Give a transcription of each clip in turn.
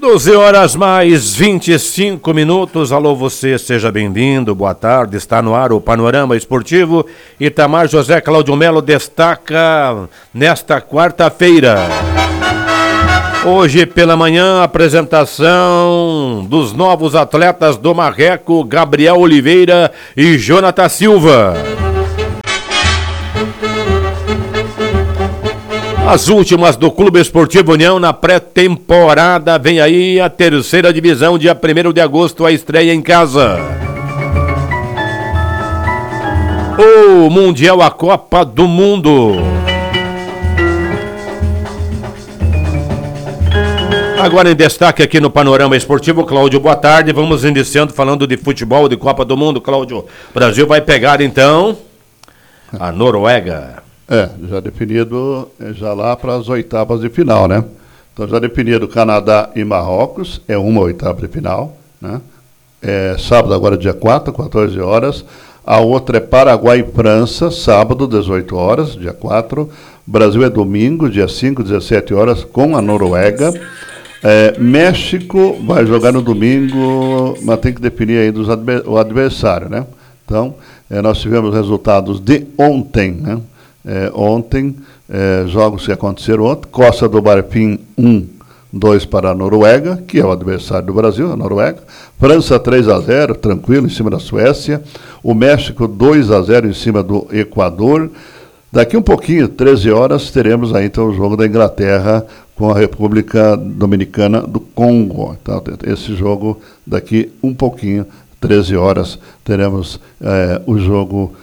12 horas mais 25 minutos. Alô, você, seja bem-vindo, boa tarde. Está no ar o Panorama Esportivo. Itamar José Cláudio Melo destaca nesta quarta-feira. Hoje pela manhã, apresentação dos novos atletas do Marreco, Gabriel Oliveira e Jonathan Silva. As últimas do Clube Esportivo União na pré-temporada. Vem aí a terceira divisão, dia 1º de agosto, a estreia em casa. O Mundial, a Copa do Mundo. Agora em destaque aqui no Panorama Esportivo, Cláudio, boa tarde. Vamos iniciando falando de futebol, de Copa do Mundo, Cláudio. O Brasil vai pegar então a Noruega. Já definido, já lá para as oitavas de final, né? Então já definido Canadá e Marrocos, é uma oitava de final, né? É sábado agora dia 4, 14 horas. A outra é Paraguai e França, sábado, 18 horas, dia 4. Brasil é domingo, dia 5, 17 horas, com a Noruega. México vai jogar no domingo, mas tem que definir ainda o adversário, né? Então, nós tivemos resultados de ontem, né? Jogos que aconteceram ontem. Costa do Marfim 1-2 para a Noruega, que é o adversário do Brasil, a Noruega. França 3-0, tranquilo, em cima da Suécia. O México 2-0 em cima do Equador. Daqui um pouquinho, 13 horas, teremos aí então o jogo da Inglaterra com a República Dominicana do Congo. Então, esse jogo daqui um pouquinho, 13 horas, teremos o jogo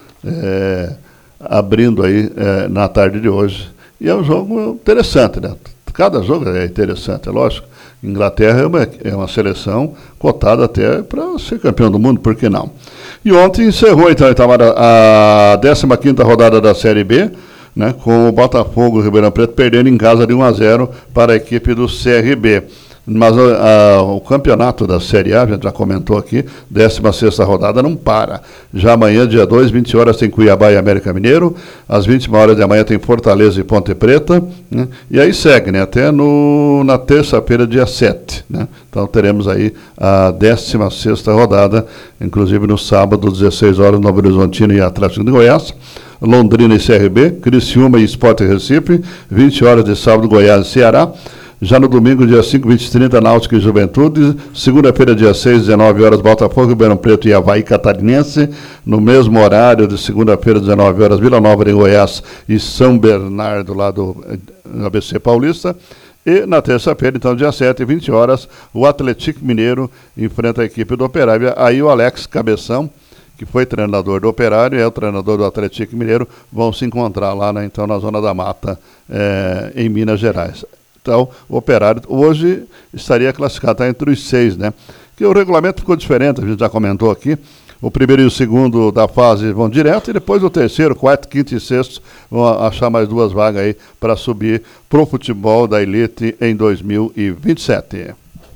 abrindo aí na tarde de hoje. E é um jogo interessante, né? Cada jogo é interessante, é lógico. Inglaterra é uma seleção cotada até para ser campeão do mundo, por que não? E ontem encerrou então a 15ª rodada da Série B, né, com o Botafogo Ribeirão Preto perdendo em casa de 1-0 para a equipe do CRB. Mas o campeonato da Série A, a gente já comentou aqui, 16ª rodada não para. Já amanhã, dia 2, 20 horas, tem Cuiabá e América Mineiro. Às 20 horas de amanhã tem Fortaleza e Ponte Preta. Né? E aí segue, né? Até na terça-feira, dia 7. Né? Então teremos aí a 16ª rodada, inclusive no sábado, 16 horas, Novo Horizontino e Atlético de Goiás. Londrina e CRB, Criciúma e Sport Recife, 20 horas de sábado, Goiás e Ceará. Já no domingo, dia 5, 20 e 30, Náutico e Juventude. Segunda-feira, dia 6, 19 horas, Botafogo, Ribeirão Preto e Avaí Catarinense. No mesmo horário de segunda-feira, 19 horas, Vila Nova de Goiás e São Bernardo, lá do ABC Paulista. E na terça-feira, então, dia 7, 20 horas, o Atlético Mineiro enfrenta a equipe do Operário. Aí o Alex Cabeção, que foi treinador do Operário, é o treinador do Atlético Mineiro, vão se encontrar lá, né, então, na Zona da Mata, em Minas Gerais. Então, o Operário hoje estaria classificado entre os 6, né? Que o regulamento ficou diferente, a gente já comentou aqui. O primeiro e o segundo da fase vão direto, e depois o terceiro, quarto, quinto e sexto vão achar mais 2 vagas aí para subir pro futebol da elite em 2027.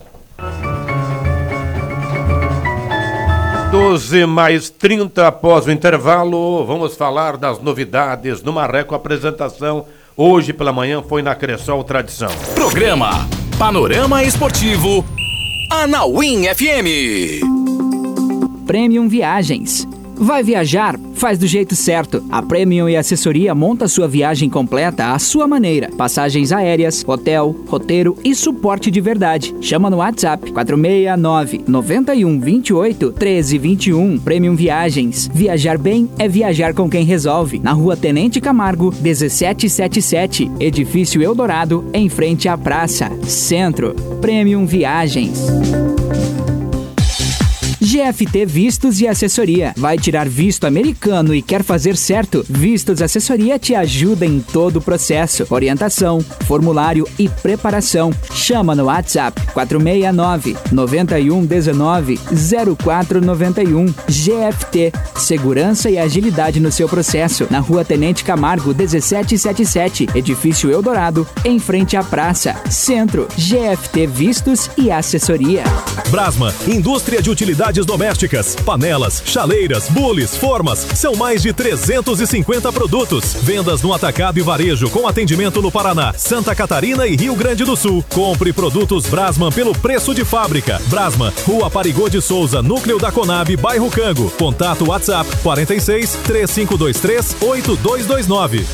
12 mais 30 após o intervalo, vamos falar das novidades no Marreco. Apresentação hoje pela manhã foi na Cressol Tradição. Programa Panorama Esportivo Anauim FM. Premium Viagens. Vai viajar? Faz do jeito certo. A Premium e Assessoria monta sua viagem completa à sua maneira. Passagens aéreas, hotel, roteiro e suporte de verdade. Chama no WhatsApp 469-9128-1321. Premium Viagens. Viajar bem é viajar com quem resolve. Na Rua Tenente Camargo, 1777. Edifício Eldorado, em frente à praça. Centro. Premium Viagens. GFT Vistos e Assessoria. Vai tirar visto americano e quer fazer certo? Vistos Assessoria te ajuda em todo o processo. Orientação, formulário e preparação. Chama no WhatsApp 469-9119-0491. GFT. Segurança e agilidade no seu processo. Na Rua Tenente Camargo, 1777. Edifício Eldorado, em frente à praça. Centro. GFT Vistos e Assessoria. Brasma, indústria de utilidades unidades domésticas, panelas, chaleiras, bules, formas. São mais de 350 produtos. Vendas no atacado e varejo com atendimento no Paraná, Santa Catarina e Rio Grande do Sul. Compre produtos Brasman pelo preço de fábrica. Brasman, Rua Parigô de Souza, Núcleo da Conab, bairro Cango. Contato WhatsApp 46 3523 8229.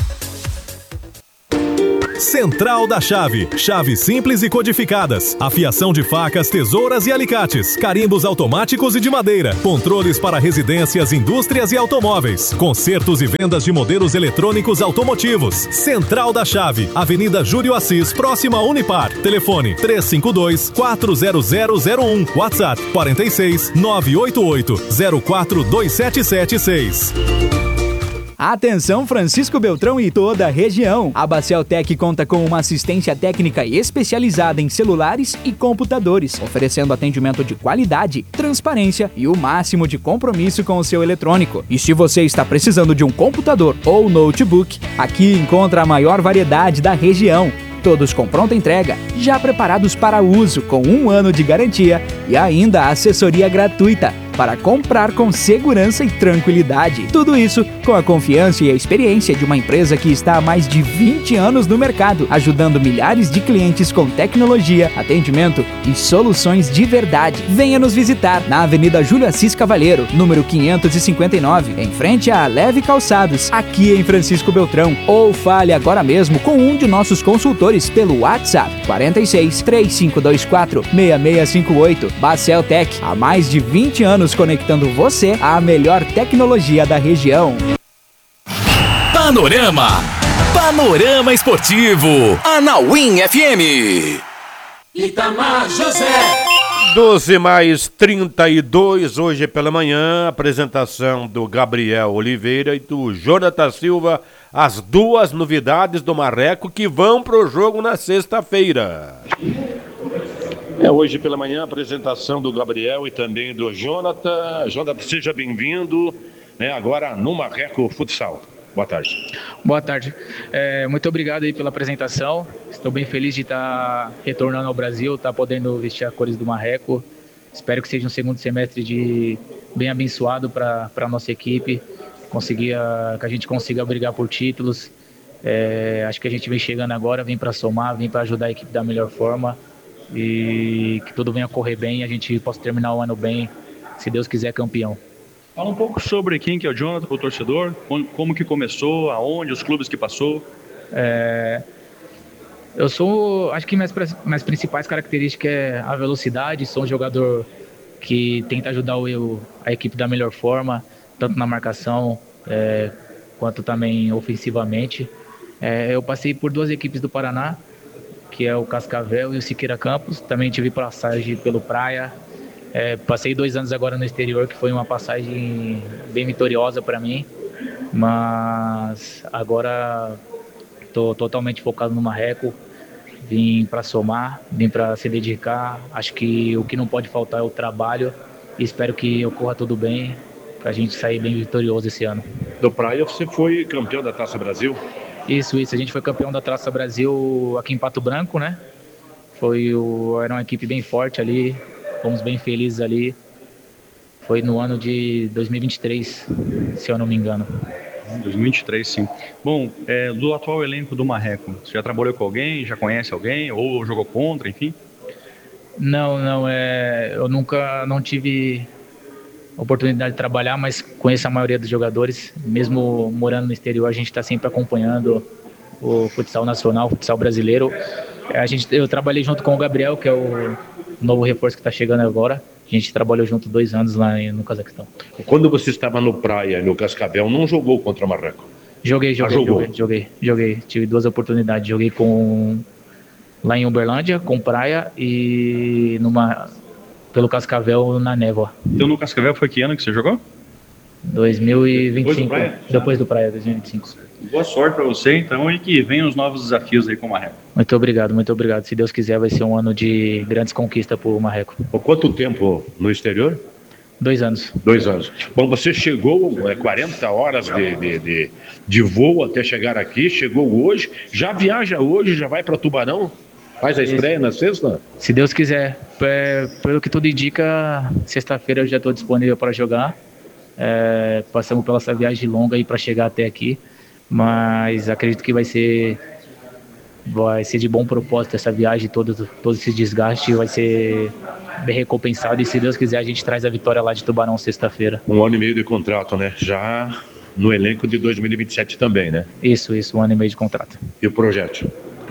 Central da Chave. Chaves simples e codificadas. Afiação de facas, tesouras e alicates. Carimbos automáticos e de madeira. Controles para residências, indústrias e automóveis. Consertos e vendas de modelos eletrônicos automotivos. Central da Chave. Avenida Júlio Assis, próxima a Unipar. Telefone 352-40001. WhatsApp 46 988 042776. Atenção Francisco Beltrão e toda a região. A Baceltec conta com uma assistência técnica especializada em celulares e computadores, oferecendo atendimento de qualidade, transparência e o máximo de compromisso com o seu eletrônico. E se você está precisando de um computador ou notebook, aqui encontra a maior variedade da região. Todos com pronta entrega, já preparados para uso, com 1 ano de garantia e ainda assessoria gratuita para comprar com segurança e tranquilidade. Tudo isso com a confiança e a experiência de uma empresa que está há mais de 20 anos no mercado, ajudando milhares de clientes com tecnologia, atendimento e soluções de verdade. Venha nos visitar na Avenida Júlio Assis Cavalheiro, número 559, em frente à Leve Calçados, aqui em Francisco Beltrão. Ou fale agora mesmo com um de nossos consultores pelo WhatsApp 46 3524 6658. Baceltec, há mais de 20 anos conectando você à melhor tecnologia da região. Panorama Esportivo, Anauim FM. Itamar José. 12:32, hoje pela manhã, apresentação do Gabriel Oliveira e do Jonathan Silva, as duas novidades do Marreco que vão pro jogo na sexta-feira. Hoje pela manhã, apresentação do Gabriel e também do Jonathan. Jonathan, seja bem-vindo, agora no Marreco Futsal. Boa tarde. Boa tarde. Muito obrigado aí pela apresentação. Estou bem feliz de estar retornando ao Brasil, estar podendo vestir as cores do Marreco. Espero que seja um segundo semestre bem abençoado para a nossa equipe, que a gente consiga brigar por títulos. Acho que a gente vem chegando agora, vem para somar, vem para ajudar a equipe da melhor forma e que tudo venha correr bem e a gente possa terminar o ano bem, se Deus quiser, campeão. Fala um pouco sobre quem que é o Jonathan para o torcedor, como que começou, aonde, os clubes que passou. Acho que minhas principais características é a velocidade, sou um jogador que tenta ajudar a equipe da melhor forma, tanto na marcação quanto também ofensivamente. Eu passei por 2 equipes do Paraná, que é o Cascavel e o Siqueira Campos, também tive passagem pelo Praia. Passei 2 anos agora no exterior, que foi uma passagem bem vitoriosa para mim, mas agora estou totalmente focado no Marreco, vim para somar, vim para se dedicar. Acho que o que não pode faltar é o trabalho e espero que ocorra tudo bem para a gente sair bem vitorioso esse ano. Do Praia você foi campeão da Taça Brasil? Isso, a gente foi campeão da Taça Brasil aqui em Pato Branco, né? Era uma equipe bem forte ali. Fomos bem felizes ali. Foi no ano de 2023, se eu não me engano. 2023, sim. Bom, do atual elenco do Marreco, você já trabalhou com alguém, já conhece alguém, ou jogou contra, enfim? Não, eu não tive oportunidade de trabalhar, mas conheço a maioria dos jogadores. Mesmo morando no exterior, a gente está sempre acompanhando o futsal nacional, o futsal brasileiro. Eu trabalhei junto com o Gabriel, que é o novo reforço que está chegando agora. A gente trabalhou junto 2 anos lá no Cazaquistão. Quando você estava no Praia, no Cascavel, não jogou contra o Marreco? Joguei. Tive 2 oportunidades. Joguei lá em Uberlândia, com Praia, e pelo Cascavel na Névoa. Então no Cascavel foi que ano que você jogou? 2025. Depois do Praia, 2025. Boa sorte para você, então, e que venham os novos desafios aí com o Marreco. Muito obrigado. Se Deus quiser, vai ser um ano de grandes conquistas para o Marreco. Por quanto tempo no exterior? 2 anos. 2 anos. Bom, você chegou 40 horas de voo até chegar aqui, chegou hoje, já viaja hoje, já vai para Tubarão? Faz a estreia na sexta? Se Deus quiser. Pelo que tudo indica, sexta-feira eu já estou disponível para jogar. Passamos pela essa viagem longa aí para chegar até aqui, mas acredito que vai ser de bom propósito essa viagem, todo esse desgaste vai ser bem recompensado, e se Deus quiser a gente traz a vitória lá de Tubarão sexta-feira. 1 ano e meio de contrato, né? Já no elenco de 2027 também, né? Isso, 1 ano e meio de contrato. E o projeto?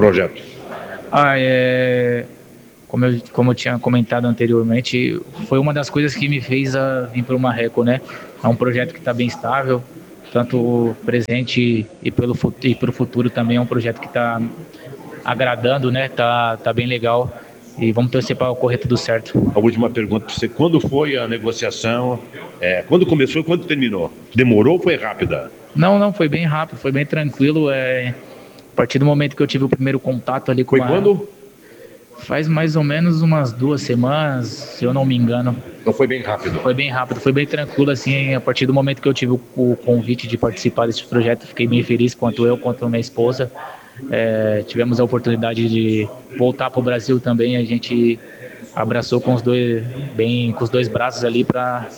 Como eu tinha comentado anteriormente, foi uma das coisas que me fez vir para o Marreco, né? É um projeto que está bem estável, tanto presente e para o futuro também é um projeto que está agradando, né? Tá bem legal e vamos torcer para ocorrer tudo certo. A última pergunta para você: quando foi a negociação? Quando começou e quando terminou? Demorou ou foi rápida? Não, foi bem rápido, foi bem tranquilo. A partir do momento que eu tive o primeiro contato ali com quando? Faz mais ou menos umas 2 semanas, se eu não me engano. Então foi bem rápido? Foi bem rápido, foi bem tranquilo, assim, a partir do momento que eu tive o convite de participar desse projeto, fiquei bem feliz, quanto eu, quanto a minha esposa. Tivemos a oportunidade de voltar para o Brasil também, a gente abraçou com os dois braços ali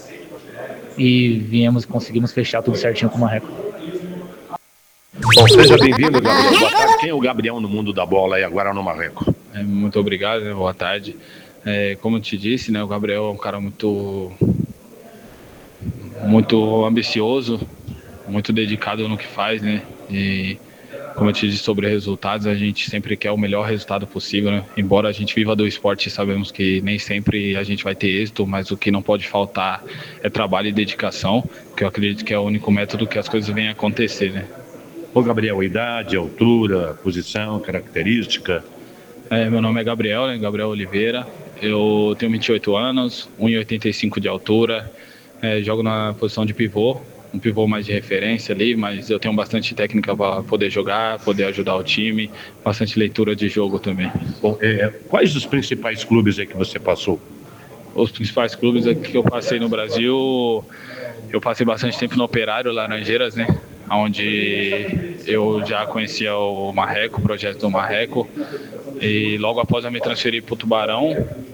e conseguimos fechar tudo certinho com o Marreco. Bom, seja bem-vindo, Gabriel. Boa tarde. Quem é o Gabriel no mundo da bola aí agora no Marreco? Muito obrigado, né? Boa tarde. Como eu te disse, né, o Gabriel é um cara muito ambicioso, muito dedicado no que faz, né? E como eu te disse sobre resultados, a gente sempre quer o melhor resultado possível, né? Embora a gente viva do esporte, sabemos que nem sempre a gente vai ter êxito, mas o que não pode faltar é trabalho e dedicação, que eu acredito que é o único método que as coisas venham a acontecer, né? Ô Gabriel, idade, altura, posição, característica? Meu nome é Gabriel, né? Gabriel Oliveira. Eu tenho 28 anos, 1,85 de altura, jogo na posição de pivô, um pivô mais de referência ali, mas eu tenho bastante técnica para poder jogar, poder ajudar o time, bastante leitura de jogo também. Bom, quais os principais clubes aí que você passou? Os principais clubes que eu passei no Brasil, eu passei bastante tempo no Operário Laranjeiras, né? Onde eu já conhecia o Marreco, o projeto do Marreco, e logo após eu me transferi para o Tubarão,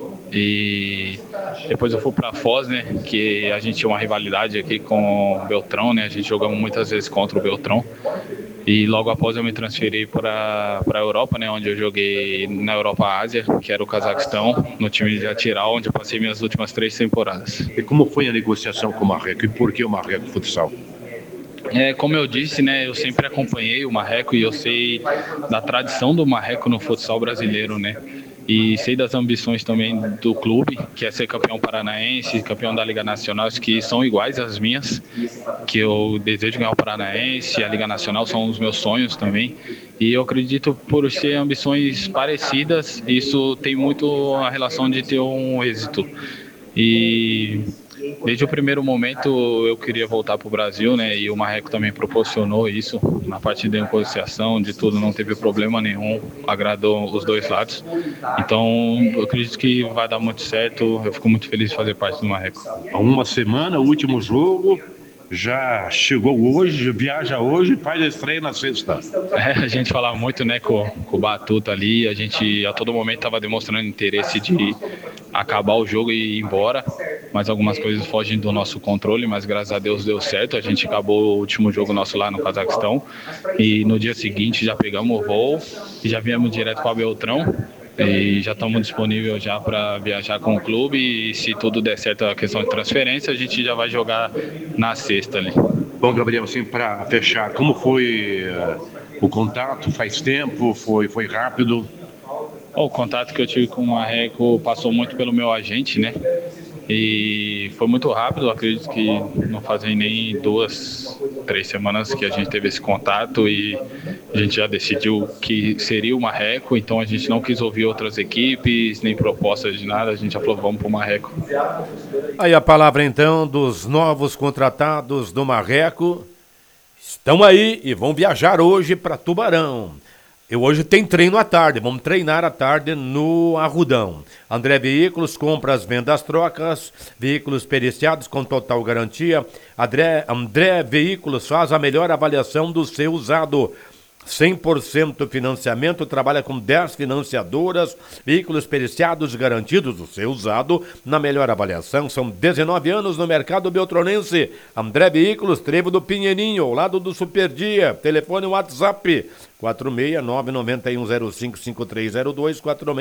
e depois eu fui para a Foz, né, que a gente tinha uma rivalidade aqui com o Beltrão, né, a gente jogamos muitas vezes contra o Beltrão, e logo após eu me transferi para a Europa, né, onde eu joguei na Europa Ásia, que era o Cazaquistão, no time de Atiral, onde eu passei minhas últimas 3 temporadas. E como foi a negociação com o Marreco e por que o Marreco Futsal? Como eu disse, né, eu sempre acompanhei o Marreco e eu sei da tradição do Marreco no futsal brasileiro, né? E sei das ambições também do clube, que é ser campeão paranaense, campeão da Liga Nacional, que são iguais às minhas, que eu desejo ganhar o Paranaense, a Liga Nacional são os meus sonhos também. E eu acredito, por ter ambições parecidas, isso tem muito a relação de ter um êxito. E desde o primeiro momento eu queria voltar para o Brasil, né? E o Marreco também proporcionou isso na parte de negociação, de tudo, não teve problema nenhum, agradou os dois lados. Então eu acredito que vai dar muito certo, eu fico muito feliz de fazer parte do Marreco. Há uma semana, o último jogo, já chegou hoje, viaja hoje, faz a estreia na sexta. A gente falava muito, né, com o Batuta ali, a gente a todo momento estava demonstrando interesse de acabar o jogo e ir embora, mas algumas coisas fogem do nosso controle, mas graças a Deus deu certo, a gente acabou o último jogo nosso lá no Cazaquistão e no dia seguinte já pegamos o voo e já viemos direto para Beltrão. E já estamos disponíveis já para viajar com o clube e se tudo der certo a questão de transferência, a gente já vai jogar na sexta ali. Bom, Gabriel, assim, para fechar, como foi o contato? Faz tempo? Foi rápido? O contato que eu tive com o Marreco passou muito pelo meu agente, né? E foi muito rápido, acredito que não fazem nem 2, 3 semanas que a gente teve esse contato e a gente já decidiu que seria o Marreco, então a gente não quis ouvir outras equipes, nem propostas de nada, a gente já falou, vamos pro Marreco. Aí a palavra então dos novos contratados do Marreco, estão aí e vão viajar hoje para Tubarão. Hoje tem treino à tarde, vamos treinar à tarde no Arrudão. André Veículos, compras, vendas, trocas, veículos periciados com total garantia. André Veículos faz a melhor avaliação do seu usado. 100% financiamento, trabalha com 10 financiadoras, veículos periciados garantidos, o seu usado na melhor avaliação. São 19 anos no mercado beltronense. André Veículos, Trevo do Pinheirinho, ao lado do Superdia. Telefone WhatsApp 469-9105-5302,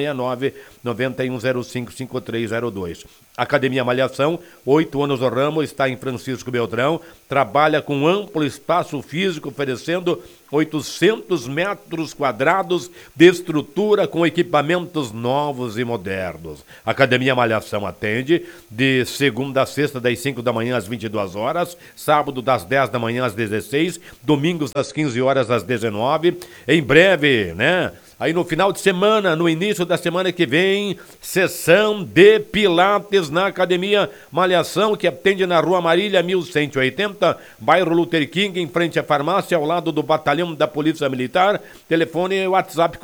469-9105-5302. Academia Malhação, 8 anos no ramo, está em Francisco Beltrão, trabalha com amplo espaço físico, oferecendo 800 metros quadrados de estrutura com equipamentos novos e modernos. Academia Malhação atende de segunda a sexta, das 5 da manhã às 22 horas, sábado das 10 da manhã às 16, domingos das 15 horas às 19. Em breve, né? Aí no final de semana, no início da semana que vem, sessão de Pilates na Academia Malhação, que atende na Rua Marília, 1180, bairro Luther King, em frente à farmácia, ao lado do Batalhão da Polícia Militar. Telefone WhatsApp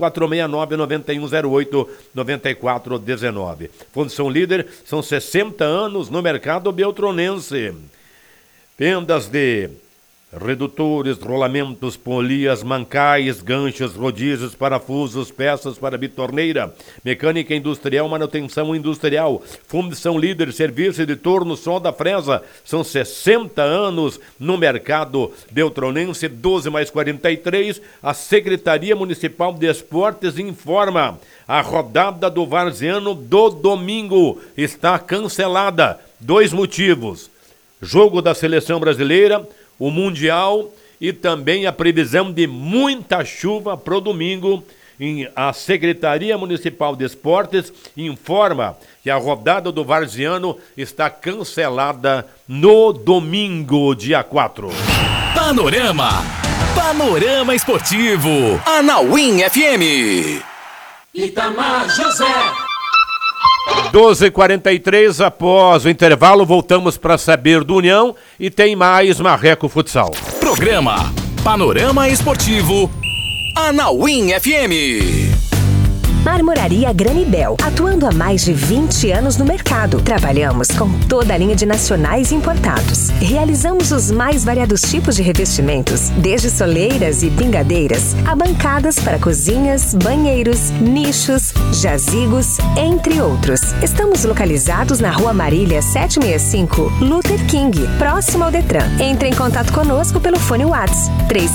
469-9108-9419. Função Líder, são 60 anos no mercado beltronense. Vendas de redutores, rolamentos, polias, mancais, ganchos, rodízios, parafusos, peças para bitorneira, mecânica industrial, manutenção industrial, Fundição Líder, serviço de torno, solda, fresa. São 60 anos no mercado beltronense. 12 mais 43. A Secretaria Municipal de Esportes informa: a rodada do Varziano do domingo está cancelada. 2 motivos: jogo da seleção brasileira, o Mundial e também a previsão de muita chuva para o domingo. A Secretaria Municipal de Esportes informa que a rodada do Varziano está cancelada no domingo, dia 4. Panorama Esportivo, Anauim FM. Itamar José. 12h43, após o intervalo, voltamos para saber do União e tem mais Marreco Futsal. Programa Panorama Esportivo, Anauim FM. Marmoraria Granibel, atuando há mais de 20 anos no mercado. Trabalhamos com toda a linha de nacionais e importados. Realizamos os mais variados tipos de revestimentos, desde soleiras e pingadeiras, a bancadas para cozinhas, banheiros, nichos, jazigos, entre outros. Estamos localizados na Rua Marília 765, Luther King, próximo ao Detran. Entre em contato conosco pelo fone WhatsApp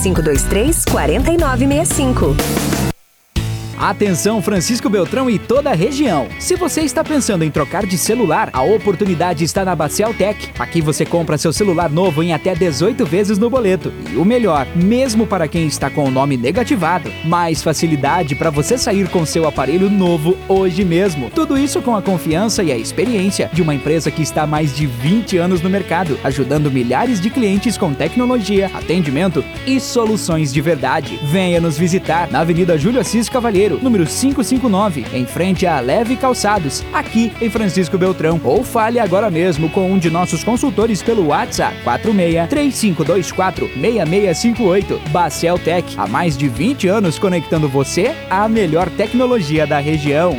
3523-4965. Atenção, Francisco Beltrão e toda a região. Se você está pensando em trocar de celular, a oportunidade está na Bacial Tech. Aqui você compra seu celular novo em até 18 vezes no boleto. E o melhor, mesmo para quem está com o nome negativado, mais facilidade para você sair com seu aparelho novo hoje mesmo. Tudo isso com a confiança e a experiência de uma empresa que está há mais de 20 anos no mercado, ajudando milhares de clientes com tecnologia, atendimento e soluções de verdade. Venha nos visitar na Avenida Júlio Assis Cavalheiro, número 559, em frente à Leve Calçados, aqui em Francisco Beltrão. Ou fale agora mesmo com um de nossos consultores pelo WhatsApp 46-3524-6658. Bacel Tech, há mais de 20 anos conectando você à melhor tecnologia da região.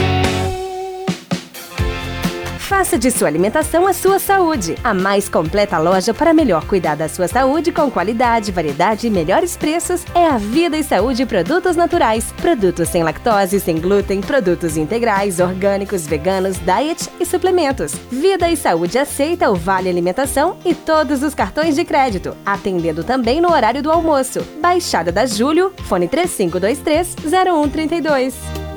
Faça de sua alimentação a sua saúde. A mais completa loja para melhor cuidar da sua saúde com qualidade, variedade e melhores preços é a Vida e Saúde Produtos Naturais. Produtos sem lactose, sem glúten, produtos integrais, orgânicos, veganos, diet e suplementos. Vida e Saúde aceita o Vale Alimentação e todos os cartões de crédito, atendendo também no horário do almoço. Baixada da Júlio, fone 3523-0132.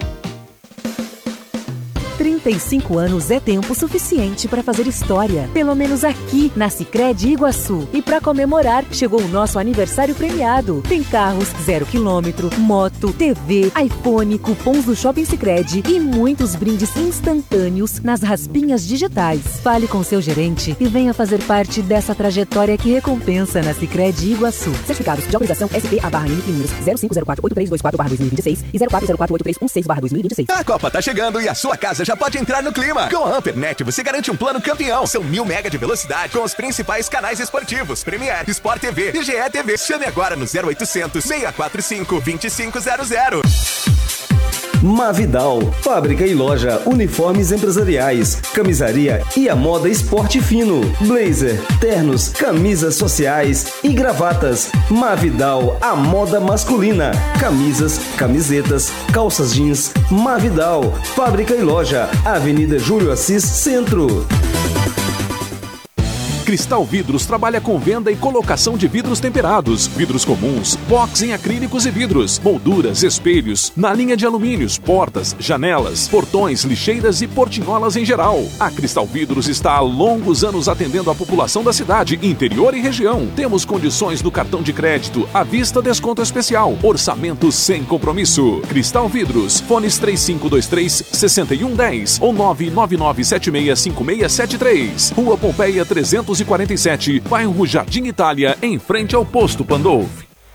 35 anos é tempo suficiente para fazer história, pelo menos aqui na Sicredi Iguaçu. E para comemorar, chegou o nosso aniversário premiado. Tem carros 0 km, moto, TV, iPhone, cupons do Shopping Sicredi e muitos brindes instantâneos nas raspinhas digitais. Fale com seu gerente e venha fazer parte dessa trajetória que recompensa na Sicredi Iguaçu. Certificados de autorização SP/NIF números 05048324/2026 e 04048316/2026. A Copa tá chegando e a sua casa já pode entrar no clima. Com a Ampernet você garante um plano campeão. São 1000 mega de velocidade com os principais canais esportivos: Premier, Sport TV e GE TV. Chame agora no 0800 645 2500. Mavidal, fábrica e loja, uniformes empresariais, camisaria e a moda esporte fino, blazer, ternos, camisas sociais e gravatas. Mavidal, a moda masculina, camisas, camisetas, calças jeans. Mavidal, fábrica e loja, Avenida Júlio Assis, Centro. Cristal Vidros trabalha com venda e colocação de vidros temperados, vidros comuns, box em acrílicos e vidros, molduras, espelhos, na linha de alumínios, portas, janelas, portões, lixeiras e portinholas em geral. A Cristal Vidros está há longos anos atendendo a população da cidade, interior e região. Temos condições no cartão de crédito, à vista desconto especial, orçamento sem compromisso. Cristal Vidros, fones 3523-6110 ou 999765673. Rua Pompeia 347, bairro Jardim Itália, em frente ao Posto Pandolfi.